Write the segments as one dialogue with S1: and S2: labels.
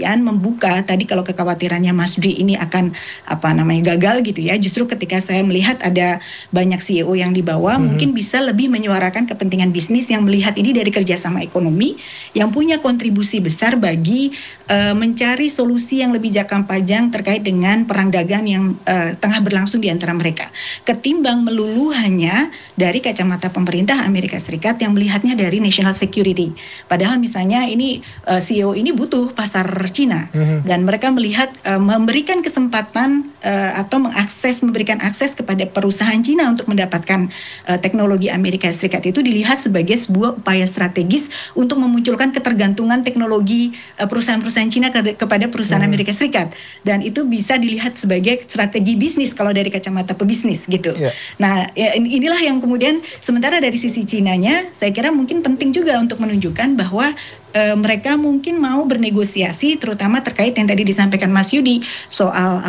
S1: kemudian membuka tadi kalau kekhawatirannya Mas Dwi ini akan gagal gitu ya. Justru ketika saya melihat ada banyak CEO yang di bawah mungkin bisa lebih menyuarakan kepentingan bisnis yang melihat ini dari kerjasama ekonomi yang punya kontribusi besar bagi mencari solusi yang lebih jangka panjang terkait dengan perang dagang yang tengah berlangsung di antara mereka. Ketimbang melulu hanya dari kacamata pemerintah Amerika Serikat yang melihatnya dari national security. Padahal misalnya ini CEO ini butuh pasar Cina dan mereka melihat memberikan kesempatan atau memberikan akses kepada perusahaan Cina untuk mendapatkan teknologi Amerika Serikat itu dilihat sebagai sebuah upaya strategis untuk memunculkan ketergantungan teknologi perusahaan-perusahaan Cina kepada perusahaan Amerika Serikat, dan itu bisa dilihat sebagai strategi bisnis kalau dari kacamata pebisnis gitu. Nah inilah yang kemudian sementara dari sisi Cinanya saya kira mungkin penting juga untuk menunjukkan bahwa mereka mungkin mau bernegosiasi terutama terkait yang tadi disampaikan Mas Yudi soal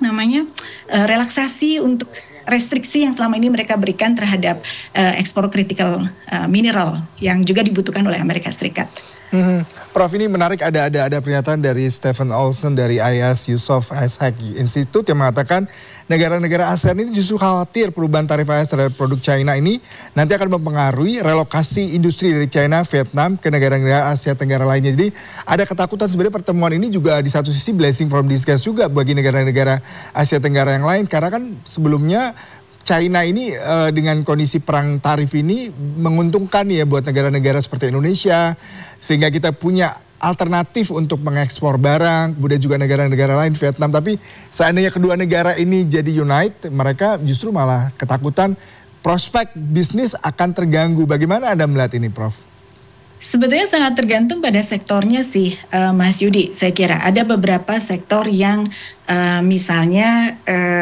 S1: relaksasi untuk restriksi yang selama ini mereka berikan terhadap ekspor critical mineral yang juga dibutuhkan oleh Amerika Serikat.
S2: Prof, ini menarik, ada pernyataan dari Stephen Olson dari IAS Yusof Ishak Institute yang mengatakan negara-negara ASEAN ini justru khawatir perubahan tarif AS terhadap produk China ini nanti akan mempengaruhi relokasi industri dari China, Vietnam ke negara-negara Asia Tenggara lainnya. Jadi ada ketakutan sebenarnya pertemuan ini juga di satu sisi blessing from disguise juga bagi negara-negara Asia Tenggara yang lain, karena kan sebelumnya China ini dengan kondisi perang tarif ini menguntungkan ya buat negara-negara seperti Indonesia, sehingga kita punya alternatif untuk mengekspor barang, kemudian juga negara-negara lain, Vietnam. Tapi seandainya kedua negara ini jadi unite, mereka justru malah ketakutan prospek bisnis akan terganggu. Bagaimana Anda melihat ini, Prof?
S1: Sebetulnya sangat tergantung pada sektornya sih, Mas Yudi. Saya kira ada beberapa sektor yang misalnya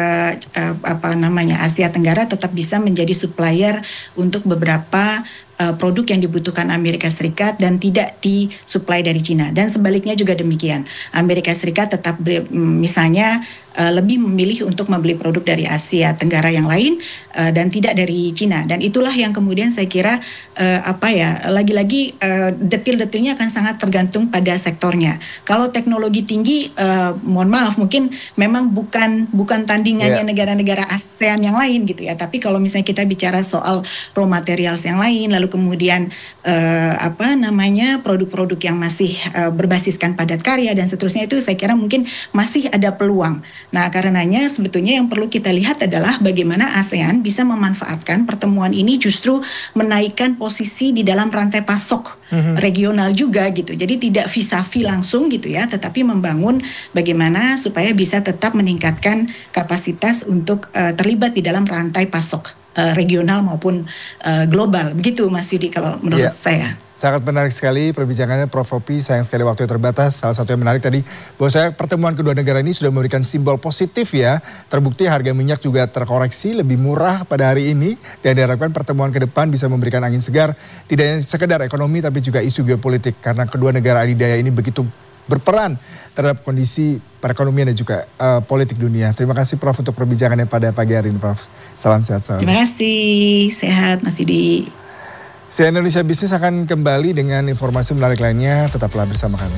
S1: Asia Tenggara tetap bisa menjadi supplier untuk beberapa produk yang dibutuhkan Amerika Serikat dan tidak disuplai dari Cina, dan sebaliknya juga demikian. Amerika Serikat tetap misalnya lebih memilih untuk membeli produk dari Asia Tenggara yang lain dan tidak dari Cina, dan itulah yang kemudian saya kira lagi-lagi detil-detilnya akan sangat tergantung pada sektornya. Kalau teknologi tinggi, mohon maaf mungkin memang bukan tandingannya negara-negara ASEAN yang lain gitu ya, tapi kalau misalnya kita bicara soal raw materials yang lain, lalu kemudian produk-produk yang masih berbasiskan padat karya dan seterusnya, itu saya kira mungkin masih ada peluang. Nah, karenanya sebetulnya yang perlu kita lihat adalah bagaimana ASEAN bisa memanfaatkan pertemuan ini justru menaikkan posisi di dalam rantai pasok regional juga gitu. Jadi tidak vis-a-vis langsung gitu ya, tetapi membangun bagaimana supaya bisa tetap meningkatkan kapasitas untuk terlibat di dalam rantai pasok regional maupun global. Begitu Mas Yudi kalau menurut saya.
S2: Sangat menarik sekali perbincangannya Prof. Ropi. Sayang sekali waktu yang terbatas. Salah satu yang menarik tadi bahwa saya pertemuan kedua negara ini sudah memberikan simbol positif ya. Terbukti harga minyak juga terkoreksi lebih murah pada hari ini, dan diharapkan pertemuan ke depan bisa memberikan angin segar tidak hanya sekedar ekonomi tapi juga isu geopolitik, karena kedua negara adidaya ini begitu berperan terhadap kondisi perekonomian dan juga politik dunia. Terima kasih Prof untuk perbincangannya pada pagi hari ini, Prof. Salam sehat selalu.
S1: Terima kasih, sehat Mas Yudi.
S2: CNN Indonesia Bisnis akan kembali dengan informasi menarik lainnya. Tetaplah bersama kami.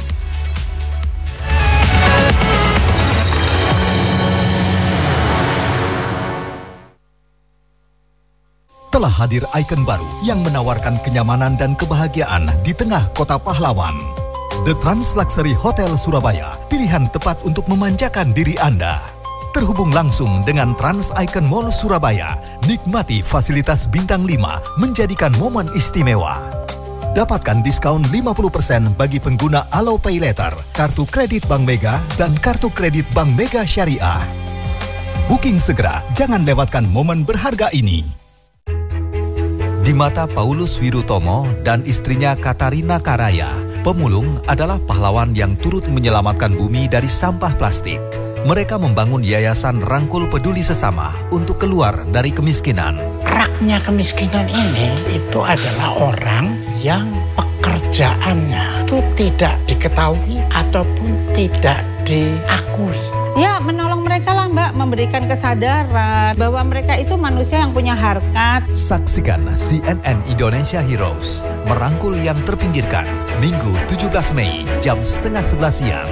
S3: Telah hadir ikon baru yang menawarkan kenyamanan dan kebahagiaan di tengah kota pahlawan. The Trans Luxury Hotel Surabaya, pilihan tepat untuk memanjakan diri Anda. Terhubung langsung dengan Trans Icon Mall Surabaya, nikmati fasilitas bintang 5 menjadikan momen istimewa. Dapatkan diskon 50% bagi pengguna Alo Pay Later, kartu kredit Bank Mega, dan kartu kredit Bank Mega Syariah. Booking segera, jangan lewatkan momen berharga ini. Di mata Paulus Wirutomo dan istrinya Katarina Karaya, pemulung adalah pahlawan yang turut menyelamatkan bumi dari sampah plastik. Mereka membangun yayasan Rangkul Peduli Sesama untuk keluar dari kemiskinan.
S4: Keraknya kemiskinan ini itu adalah orang yang pekerjaannya itu tidak diketahui ataupun tidak diakui.
S5: Ya, menolong mereka lah Mbak, memberikan kesadaran bahwa mereka itu manusia yang punya harkat.
S3: Saksikan CNN Indonesia Heroes, merangkul yang terpinggirkan, Minggu 17 Mei jam 10:30 siang.